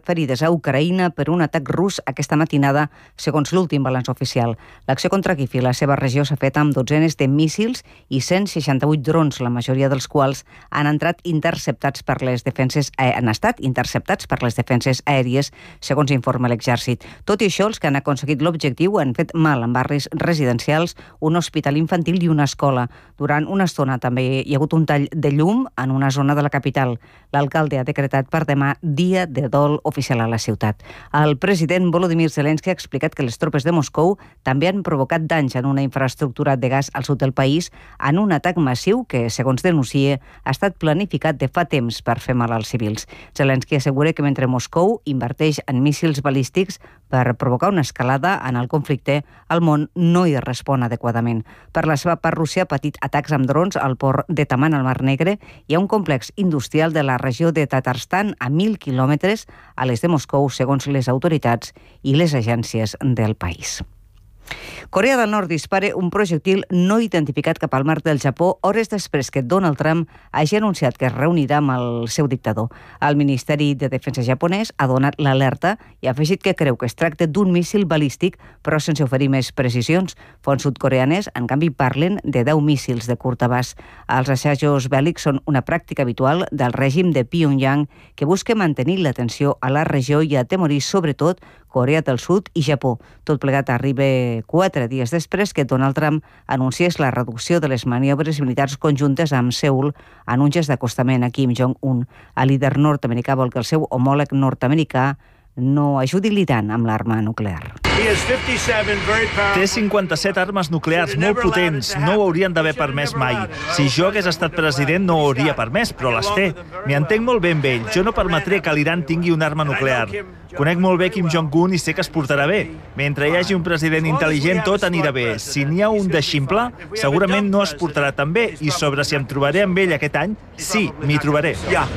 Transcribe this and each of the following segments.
ferides a Ucraïna per un atac rus aquesta matinada, segons l'últim balanç oficial. L'acció contra Kíev i la seva regió s'ha fet amb dotzenes de míssils i 168 drons, la majoria dels quals han estat interceptats per les defenses aèries, segons informa l'exèrcit. Tot i això, els que han aconseguit l'objectiu han fet mal en barris residencials, un hospital infantil i una escola. Durant una estona també hi ha hagut un tall de llum en una zona de la capital. L'alcalde ha decretat per demà dia de dol oficial a la ciutat. El president Volodymyr Zelensky ha explicat que les tropes de Moscou també han provocat danys en una infraestructura de gas al sud del país en un atac massiu que, segons denuncia, ha estat planificat de fa temps per fer mal als civils. Zelensky assegura que mentre Moscou inverteix en míssils balístics per provocar una escalada en el conflicte, el món no hi respon adequadament. Per la seva part, Rússia ha patit atacs amb drons al port de Taman al Mar Negre i a un complex industrial de la regió de Tatarstan a 1.000 quilòmetres a l'est de Moscou, segons les autoritats i les agències del país. Corea del Nord dispara un projectil no identificat cap al mar del Japó hores després que Donald Trump hagi anunciat que es reunirà amb el seu dictador. El Ministeri de Defensa japonès ha donat l'alerta i ha afegit que creu que es tracta d'un míssil balístic, però sense oferir més precisions. Fonts sud-coreanes, en canvi, parlen de 10 míssils de curt abast. Els assajos bèl·lics són una pràctica habitual del règim de Pyongyang, que busca mantenir l'atenció a la regió i atemorir, sobretot, Corea del Sud i Japó. Tot plegat arriba 4 dies després que Donald Trump anunciés la reducció de les maniobres militars conjuntes amb Seul en un gest d'acostament a Kim Jong-un. El líder nord-americà vol que el seu homòleg nord-americà no ajudi l'Iran amb l'arma nuclear. Té 57 armes nuclears molt potents, no ho haurien d'haver permès mai. Si jo hagués estat president no ho hauria permès, però les té. M'hi entenc molt bé amb ell, jo no permetré que l'Iran tingui una arma nuclear. Conec molt bé Kim Jong-un i sé que es portarà bé. Mentre hi hagi un president intel·ligent tot anirà bé. Si n'hi ha un de ximple, segurament no es portarà tan bé. I sobre si em trobaré amb ell aquest any, sí, m'hi trobaré.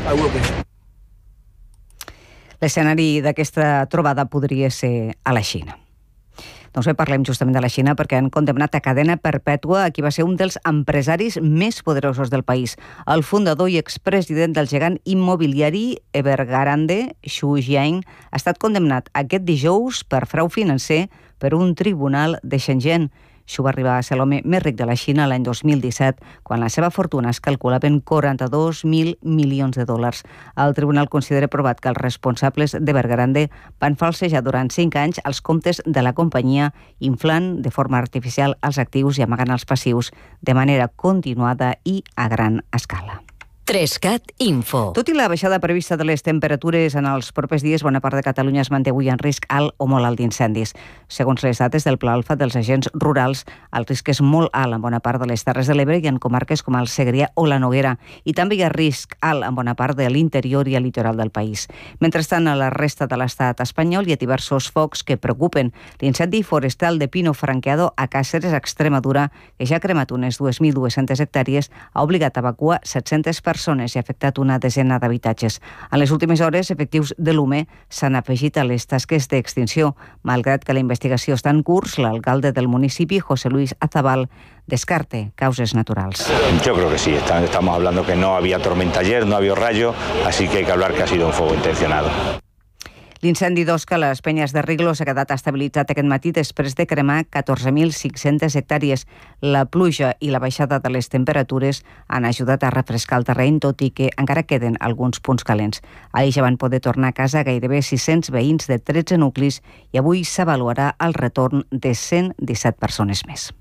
L'escenari d'aquesta trobada podria ser a la Xina. Doncs bé, parlem justament de la Xina perquè han condemnat a cadena perpètua a qui va ser un dels empresaris més poderosos del país. El fundador i expresident del gegant immobiliari Evergrande, Xu Jiang, ha estat condemnat aquest dijous per frau financer per un tribunal de Shenzhen. Xu va arribar a ser l'home més ric de la Xina l'any 2017, quan la seva fortuna es calculava en 42.000 milions de dòlars. El tribunal considera provat que els responsables d'Evergrande van falsejar durant 5 anys els comptes de la companyia, inflant de forma artificial els actius i amagant els passius de manera continuada i a gran escala. 3CAT Info. Tot i la baixada prevista de les temperatures en els propers dies, bona part de Catalunya es manté avui en risc alt o molt alt d'incendis. Segons les dades del Pla Alfa dels agents rurals, el risc és molt alt en bona part de les Terres de l'Ebre i en comarques com el Segrià o la Noguera. I també hi ha risc alt en bona part de l'interior i el litoral del país. Mentrestant, a la resta de l'estat espanyol hi ha diversos focs que preocupen. L'incendi forestal de Pino Franqueado a Càceres, Extremadura, que ja ha cremat unes 2.200 hectàrees, ha obligat a evacuar 700 persones i ha afectat una desena d'habitatges. En les últimes hores, efectius de l'UME s'han afegit a les tasques d'extinció. Malgrat que la investigació està en curs, l'alcalde del municipi, José Luis Azabal, descarte causes naturals. Yo creo que sí, estamos hablando que no había tormenta ayer, no había rayo, así que hay que hablar que ha sido un fuego intencionado. L'incendi d'Osca a les Penyes de Riglo s'ha quedat estabilitzat aquest matí després de cremar 14.500 hectàrees. La pluja i la baixada de les temperatures han ajudat a refrescar el terreny, tot i que encara queden alguns punts calents. Ahir ja van poder tornar a casa gairebé 600 veïns de 13 nuclis i avui s'avaluarà el retorn de 117 persones més.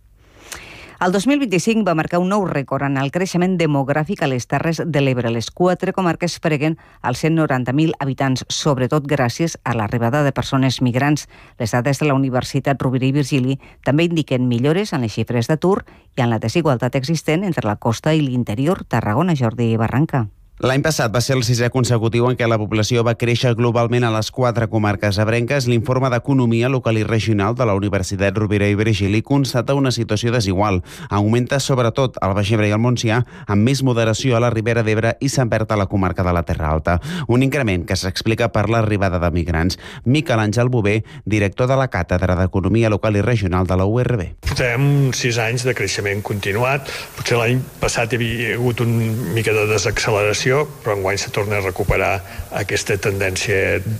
El 2025 va marcar un nou rècord en el creixement demogràfic a les Terres de l'Ebre. Les 4 comarques freguen als 190.000 habitants, sobretot gràcies a l'arribada de persones migrants. Les dades de la Universitat Rovira i Virgili també indiquen millores en les xifres d'atur i en la desigualtat existent entre la costa i l'interior. Tarragona, Jordi Barranca. L'any passat va ser el 6è consecutiu en què la població va créixer globalment a les 4 comarques ebrenques. L'informe d'Economia Local i Regional de la Universitat Rovira i Virgili constata una situació desigual. Augmenta sobretot al Baix Ebre i al Montsià, amb més moderació a la Ribera d'Ebre i Sant Pere a la comarca de la Terra Alta. Un increment que s'explica per l'arribada de migrants. Miquel Àngel Bové, director de la Càtedra d'Economia Local i Regional de la URB. Portem 6 anys de creixement continuat. Potser l'any passat hi havia hagut una mica de desacceleració, però enguany se torna a recuperar aquesta tendència